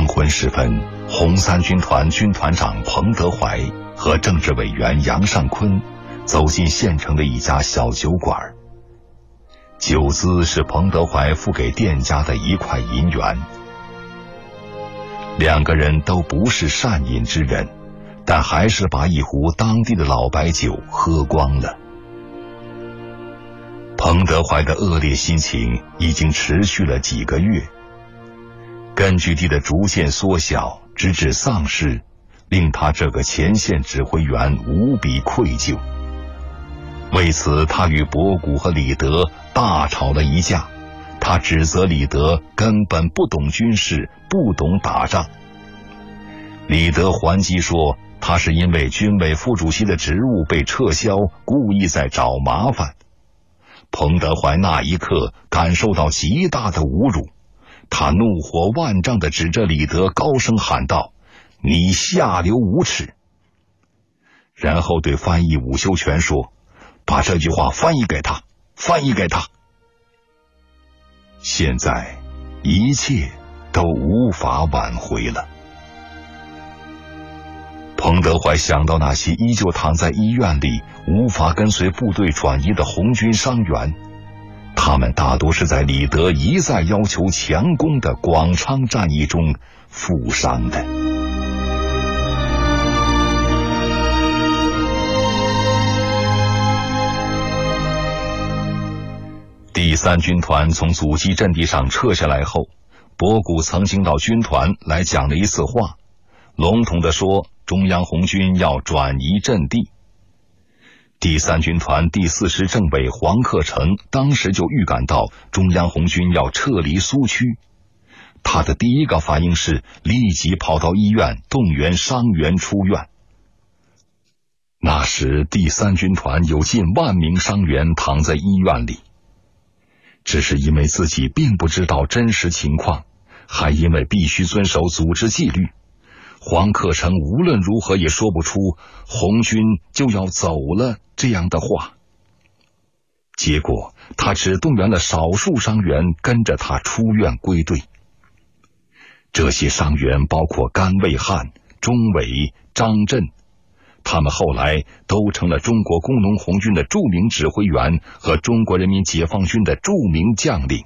黄昏时分，红三军团军团长彭德怀和政治委员杨尚昆走进县城的一家小酒馆。酒资是彭德怀付给店家的1块银元。两个人都不是善饮之人，但还是把一壶当地的老白酒喝光了。彭德怀的恶劣心情已经持续了几个月，根据地的逐渐缩小，直至丧失，令他这个前线指挥员无比愧疚。为此，他与博古和李德大吵了一架。他指责李德根本不懂军事，不懂打仗。李德还击说，他是因为军委副主席的职务被撤销，故意在找麻烦。彭德怀那一刻感受到极大的侮辱，他怒火万丈地指着李德高声喊道：“你下流无耻！”然后对翻译伍修权说：“把这句话翻译给他，翻译给他。”现在一切都无法挽回了。彭德怀想到那些依旧躺在医院里无法跟随部队转移的红军伤员，他们大多是在李德一再要求强攻的广昌战役中负伤的。第3军团从阻击阵地上撤下来后，博古曾经到军团来讲了一次话，笼统地说中央红军要转移阵地。第3军团第4师政委黄克诚当时就预感到中央红军要撤离苏区，他的第一个反应是立即跑到医院动员伤员出院。那时第3军团有近10000名伤员躺在医院里。只是因为自己并不知道真实情况，还因为必须遵守组织纪律，黄克诚无论如何也说不出红军就要走了这样的话。结果他只动员了少数伤员跟着他出院归队。这些伤员包括甘卫汉、钟伟、张震，他们后来都成了中国工农红军的著名指挥员和中国人民解放军的著名将领。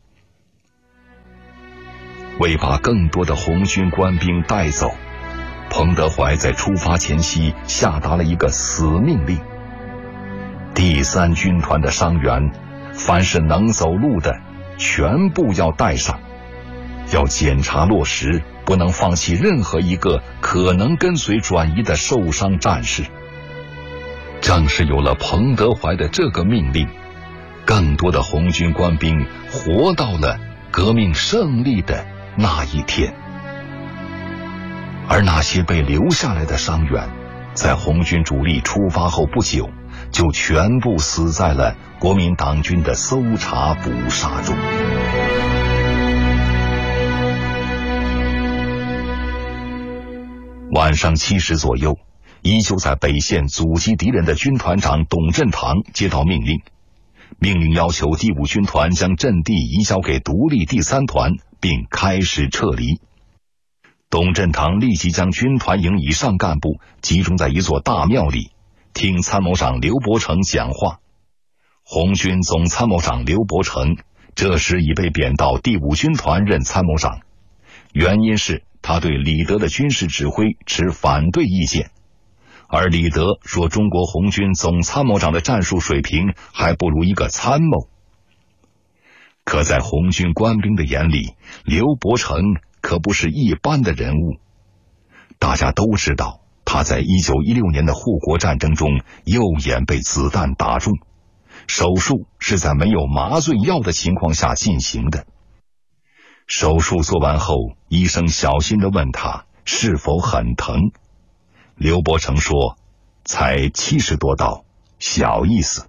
为把更多的红军官兵带走，彭德怀在出发前夕下达了一个死命令：第3军团的伤员，凡是能走路的，全部要带上，要检查落实，不能放弃任何一个可能跟随转移的受伤战士。正是有了彭德怀的这个命令，更多的红军官兵活到了革命胜利的那一天。而那些被留下来的伤员，在红军主力出发后不久，就全部死在了国民党军的搜查捕杀中。晚上7时左右，依旧在北线阻击敌人的军团长董振堂接到命令，命令要求第5军团将阵地移交给独立第3团，并开始撤离。董振堂立即将军团营以上干部集中在一座大庙里，听参谋长刘伯承讲话。红军总参谋长刘伯承这时已被贬到第5军团任参谋长，原因是他对李德的军事指挥持反对意见，而李德说中国红军总参谋长的战术水平还不如一个参谋。可在红军官兵的眼里，刘伯承可不是一般的人物。大家都知道，他在1916年的护国战争中右眼被子弹打中，手术是在没有麻醉药的情况下进行的。手术做完后，医生小心地问他是否很疼。刘伯承说，才70多刀，小意思。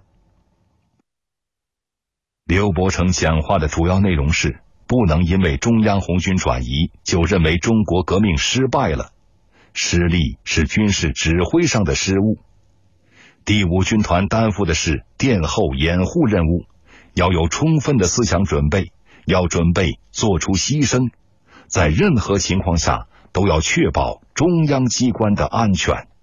刘伯承讲话的主要内容是，不能因为中央红军转移就认为中国革命失败了，失利是军事指挥上的失误。第5军团担负的是殿后掩护任务，要有充分的思想准备，要准备做出牺牲， 在任何情况下都要确保中央机关的安全。